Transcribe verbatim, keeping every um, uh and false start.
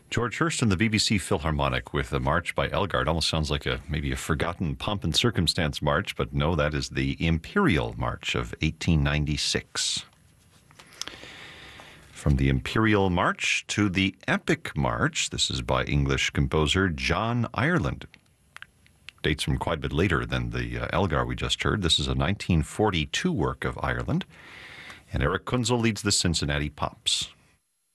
George Hurst and the B B C Philharmonic with a march by Elgar. It almost sounds like a maybe a forgotten pomp and circumstance march, but no, that is the Imperial March of eighteen ninety-six. From the Imperial March to the Epic March, this is by English composer John Ireland. Dates from quite a bit later than the uh, Elgar we just heard. This is a nineteen forty-two work of Ireland, and Eric Kunzel leads the Cincinnati Pops.